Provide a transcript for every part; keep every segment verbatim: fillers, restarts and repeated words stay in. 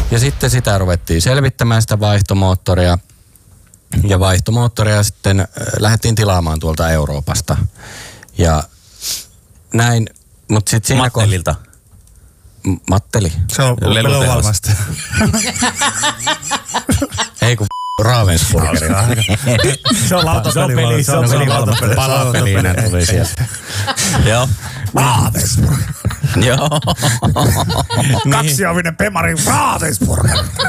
Ja sitten sitä ruvettiin selvittämään sitä vaihtomoottoria. Ja vaihtomoottoria sitten äh, lähdettiin tilaamaan tuolta Euroopasta. Ja näin, mutta sitten siinä... Mattelilta. Ko- M- Matteli. Se on leluvalmasta. Ei kun Ravensburgerin. Se on lautapeli. Se on pelivalmasta. Palapeliinen tuli sieltä. Joo. Ravensburg. Joo. Kaksiovinen Pemari Ravensburg.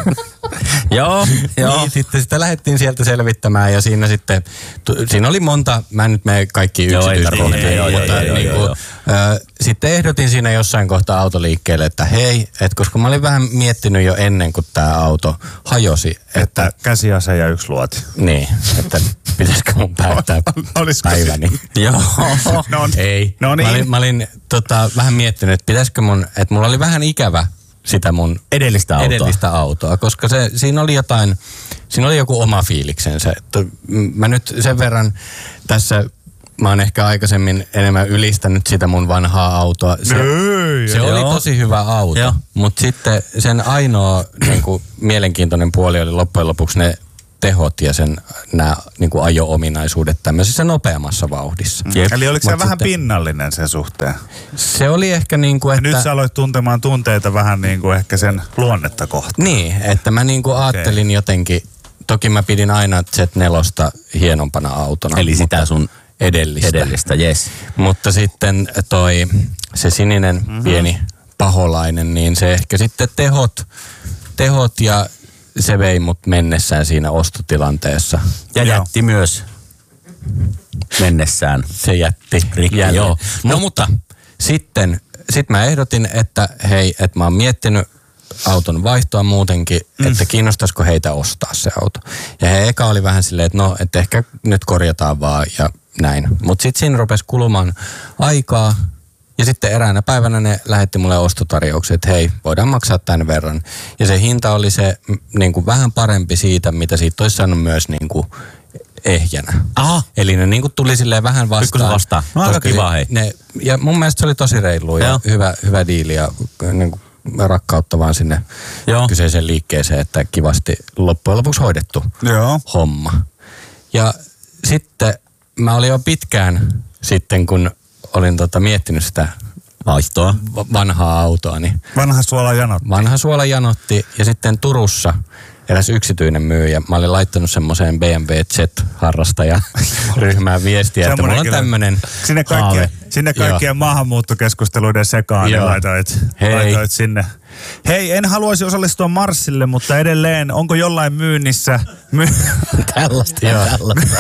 Joo, joo. Niin, sitten sitä lähdettiin sieltä selvittämään ja siinä sitten, tu, siinä oli monta, mä en nyt mene kaikki yksityiskohtia, mutta niin kuin, ö, sitten ehdotin siinä jossain kohtaa autoliikkeelle, että hei, että koska mä olin vähän miettinyt jo ennen kuin tämä auto hajosi, että, että käsiase ja yksi luoti. Niin, että pitäisikö mun päättää päiväni. Joo. No, ei. No niin. Mä olin, mä olin tota, vähän miettinyt, että pitäisikö mun, että mulla oli vähän ikävä sitä mun edellistä autoa. edellistä autoa, koska se, siinä oli jotain, siinä oli joku oma fiiliksensä. Mä nyt sen verran tässä, mä oon ehkä aikaisemmin enemmän ylistänyt sitä mun vanhaa autoa. Se, Ei, se oli tosi hyvä auto, mutta sitten sen ainoa niin kuin, mielenkiintoinen puoli oli loppujen lopuksi ne tehot ja sen nämä niin kuin ajo-ominaisuudet tämmöisessä nopeammassa vauhdissa. Mm. Eli oliko se Mut vähän sitten, pinnallinen sen suhteen? Se oli ehkä niin kuin, että... Ja nyt sä aloit tuntemaan tunteita vähän niin kuin ehkä sen luonnetta kohtaan. Niin, että mä niin kuin ajattelin okay. jotenkin, toki mä pidin aina Z neljä hienompana autona. Eli sitä sun edellistä. Edellistä, yes. Mutta sitten toi, se sininen mm-hmm. pieni paholainen, niin se ehkä sitten tehot, tehot ja se vei mut mennessään siinä ostotilanteessa. Ja jätti joo. myös mennessään. Se jätti. Rikki, Jälleen. joo. No mutta sitten sit mä ehdotin, että hei, että mä oon miettinyt auton vaihtoa muutenkin, mm. että kiinnostaisiko heitä ostaa se auto. Ja he eka oli vähän silleen, että no, että ehkä nyt korjataan vaan ja näin. Mutta sitten siinä rupesi kulumaan aikaa. Ja sitten eräänä päivänä ne lähetti mulle ostotarjoukset, että hei, voidaan maksaa tämän verran. Ja se hinta oli se niin kuin vähän parempi siitä, mitä siitä olisi saanut myös niin kuin ehjänä. Aha. Eli ne niin kuin tuli silleen vähän vastaan. vastaan. No aika kiva, hei. Ne, ja mun mielestä se oli tosi reilu ja hyvä, hyvä diili ja niin kuin rakkautta vaan sinne Joo. kyseiseen liikkeeseen, että kivasti loppujen lopuksi hoidettu Joo. homma. Ja sitten mä olin jo pitkään sitten, kun olin tota miettinyt sitä vaihtoa, vanhaa autoa. Niin vanha suola janotti. Vanha suola janotti ja sitten Turussa eräs yksityinen myyjä. Mä olin laittanut semmoiseen B M W Z-harrastajaryhmään viestiä, että mulla on tämmönen sinne kaikkien, sinne kaikkien maahanmuuttokeskusteluiden sekaan, niin laitoit, laitoit sinne. Hei, en haluaisi osallistua marssille, mutta edelleen, onko jollain myynnissä? My... Tällaista, joo. Tällaista.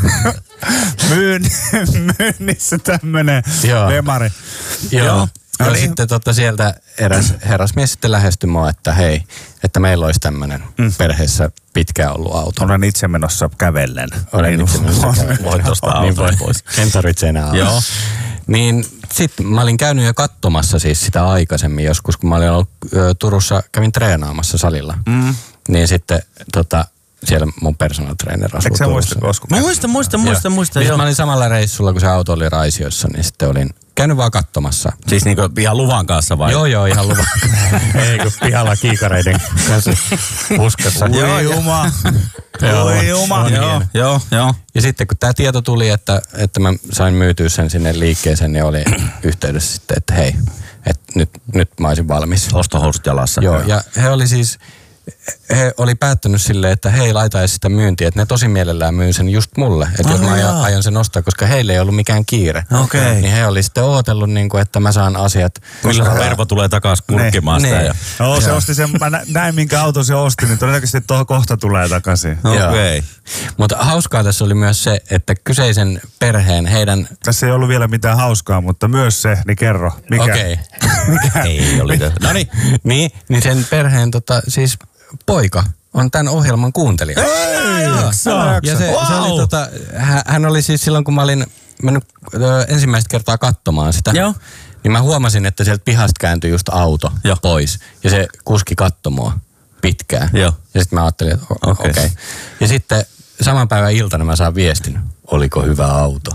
Myyn, myynnissä tämmönen lemari. Joo. Joo. Ja niin. Sitten totta sieltä eräs herrasmies sitten lähestyi mua, että hei, että meillä olisi tämmöinen mm. perheessä pitkään ollut auto. Olen itse menossa kävellen. Olen itse menossa kävellen. Voit ostaa auton niin pois. En tarvitse enää auto. Joo. Niin sitten mä olin käynyt jo katsomassa siis sitä aikaisemmin joskus, kun mä olin ollut ö, Turussa, kävin treenaamassa salilla. Mm. Niin sitten tota, siellä mun personal trainer asuu Turussa. Eikö sä muista koskaan? Mä muistan, muistan, muistan, muistan. Niin mä olin samalla reissulla, kun se auto oli Raisiossa, niin sitten olin käynyt vaan katsomassa. Siis niinku ihan luvan kanssa vai? Joo, joo, ihan luvan. Ei, kun pihalla kiikareiden kanssa puskassa. Joo, juma. Joo, juma. Joo, joo, joo. Ja sitten kun tää tieto tuli, että, että mä sain myytyä sen sinne liikkeeseen, niin oli yhteydessä sitten, että hei, että nyt, nyt mä olisin valmis. Ostohousut jalassa. Joo, ja he oli siis... He oli päättänyt silleen, että hei, laita edes sitä myyntiä, että ne tosi mielellään myy sen just mulle. Että oh, jos mä aion, aion sen ostaa, koska heille ei ollut mikään kiire. Okay. Niin he oli sitten ootellut, niin kuin, että mä saan asiat. Milloin Vervo tulee takaisin kurkkimaan sitä. Ja... No, se osti sen, mä näin minkä auto se osti, niin todennäköisesti tuohon kohta tulee takaisin. Okei. Okay. Mutta hauskaa tässä oli myös se, että kyseisen perheen heidän... Tässä ei ollut vielä mitään hauskaa, mutta myös se, niin kerro. Mikä? Okei. Okay. Ei oli. No niin. niin, niin sen perheen tota, siis poika on tämän ohjelman kuuntelija. Ei jaksa. Ja se, wow. se oli tota, hän oli siis silloin, kun mä olin mennyt ö, ensimmäistä kertaa katsomaan sitä, Joo. niin mä huomasin, että sieltä pihasta kääntyi just auto Joo. pois. Ja se kuski katsoi mua pitkään. Joo. Ja sitten mä ajattelin, että okei. Okay. Okay. Ja sitten saman päivän iltana mä saan viestin. oliko hyvä auto.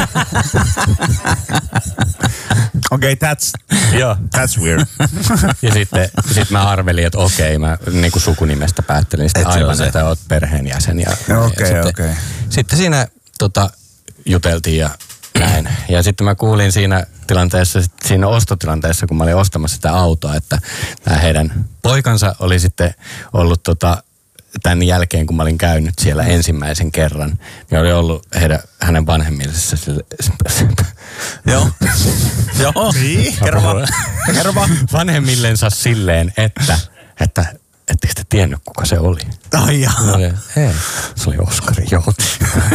Okei, okay, that's, Joo. that's weird. Ja sitten sit mä arvelin, että okei, mä niin kuin sukunimestä päättelin sitten aivan, että oot perheenjäsen. Ja, okei, ja okei. Sitten, sitten siinä tota, juteltiin ja näin. Ja sitten mä kuulin siinä tilanteessa, siinä ostotilanteessa, kun mä olin ostamassa sitä autoa, että tämä heidän poikansa oli sitten ollut tota, tämän jälkeen, kun mä olin käynyt siellä ensimmäisen kerran, niin oli ollut heidän, hänen vanhemmillensa sille... Joo. Joo. Niin? Kerro vaan. Kerro vaan. Vanhemmillensa silleen, että, että ettekö te tiennyt, kuka se oli? Ai jaa. Hei, se oli Oskari Jouti.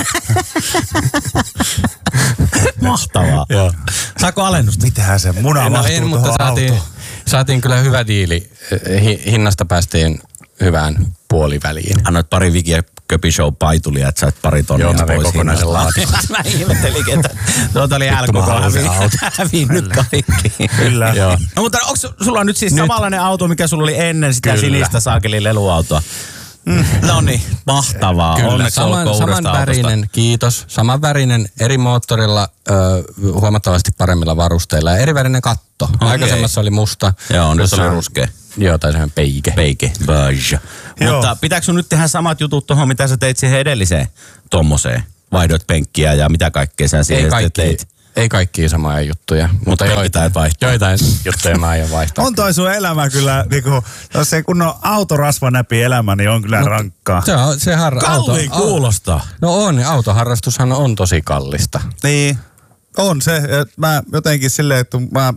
Mahtavaa. Joo. Saako alennusta? Mitähän se muna No mahtuu en, mutta tuohon saatiin, autoon? saatiin kyllä hyvä diili. Hi- hinnasta päästiin hyvään puoliväliin. Annoit pari Viki ja Köpi Show paitulia, että sait pari tonnia Joo, mä vein pois kokonaisen hinnasta. Mä ihmettelin, että tuota oli Vittu, mä halusin hävinnyt, hävinnyt kaikki. Kyllä. Joo. No mutta onko sulla nyt siis Nyt. samanlainen auto, mikä sulla oli ennen sitä Kyllä. sinistä saakelin leluautoa? Mm. No niin, mahtavaa. Kyllä, Onneksi saman, olkoon saman uudesta värinen, autosta. kiitos. Saman värinen, eri moottorilla, ö, huomattavasti paremmilla varusteilla ja eri värinen katto. Okei. Aikaisemmassa oli musta. Joo, nyt jossa oli on- ruskea. Joo, tai sehän peike. Peike. Beige. Joo. Mutta pitääkö sun nyt tehdä samat jutut tuohon, mitä sä teit siihen edelliseen tommoseen? Vaihdoit penkkiä ja mitä kaikkea sä siihen Ei sitten kaikki, teit? ei kaikkia samoja juttuja, mutta penkit joitain, aiot vaihtaa. joitain juttuja mä aion vaihtaa. On toi sun elämä kyllä, niinku, jos se kun on autorasvanäpi elämä, niin on kyllä rankkaa. Se on, se har, Kalliin auto, kuulostaa. No on, autoharrastushan on tosi kallista. Niin, on se. Et mä jotenkin silleen, että mä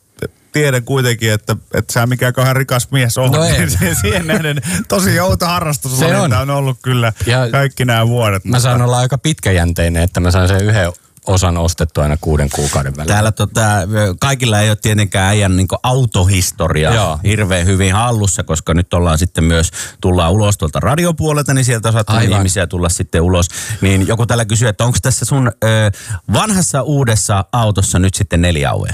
tiedän kuitenkin, että, että sä mikään kauhean rikas mies on. No en. Niin siihen nähden tosi outo harrastus Se on. on ollut kyllä Ja kaikki nämä vuodet. Mä saan olla aika pitkäjänteinen, että mä saan sen yhden osan ostettua aina kuuden kuukauden välein. Täällä tota, kaikilla ei ole tietenkään äijän niin autohistoria Joo. hirveän hyvin hallussa, koska nyt ollaan sitten myös, tullaan ulos tuolta radiopuolelta, niin sieltä saattaa Aivan. ihmisiä tulla sitten ulos. Niin joku täällä kysyy, että onko tässä sun ö, vanhassa uudessa autossa nyt sitten neljä auea?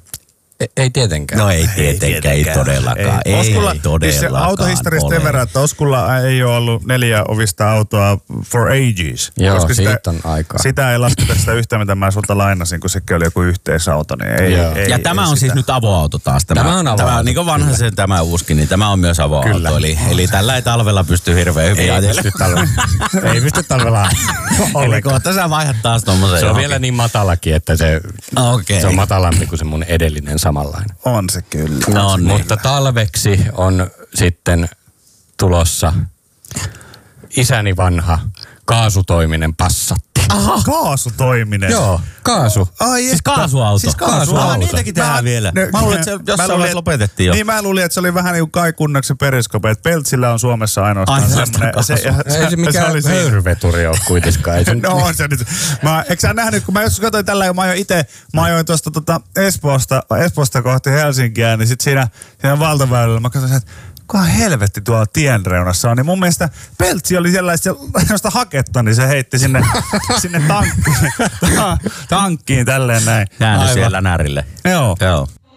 Ei, ei tietenkään. No ei tietenkään, ei todellakaan. Ei, Oskulla, ei todellakaan. Siis se autohistoriasta sen ole. verran, että Oskulla ei ole ollut neljä ovista autoa for ages. Joo, koska siitä sitä, on aikaa. Sitä ei lasketa sitä yhtään, mitä mä sulta lainasin, kun sekin oli joku yhteisauto. Niin ei, Joo. ei, Ja ei, tämä ei on sitä. siis nyt avoauto taas. Tämä, Tämä on avoauto, Tämä, niin kuin vanha se tämä uuskin, niin tämä on myös avoauto. Kyllä. Eli, eli tällä ei talvella pysty hirveän hyvin Ei ajelemaan. pysty talvella. Ei pysty talvella. Eli kohta sä vaihdat taas tommosen. Se on johonkin. vielä niin matalakin, että se, Okei. se on matalampi kuin se mun edellinen samanlainen. On se kyllä. No niin. Mutta talveksi on sitten tulossa isäni vanha kaasutoiminen Passatti. Aha. Kaasutoiminen. Joo, kaasu. Ai Siis kaasuauto. Siis kaasuauto. kaasuauto. Ah, niitäkin tehdään vielä. Mä luulen, että se jossain luulin, vaiheessa lopetettiin jo. Niin mä luulin, että se oli vähän niin kuin Kai Kunnaksen periskope, että Peltsillä on Suomessa ainoastaan Ai, semmoinen. kaasu. Se, ja, Ei se mikään oli siinä. höyryveturi ole kuitenkaan. Ei se, No on se nyt. Mä, eikö sä nähnyt, kun mä joskus katsoin tällä, kun mä ajoin itse, mä ajoin tuosta tota Espoosta, Espoosta kohti Helsinkiä, niin sit siinä, siinä valtaväylällä mä katsoin, että kuka helvetti tuolla tien reunassa on. Niin mun mielestä Peltsi oli sellaista, sellaista haketta, niin se heitti sinne, sinne tankkiin, tankkiin tälleen näin. Jäänyt Aivan. siellä närille. Joo. Joo.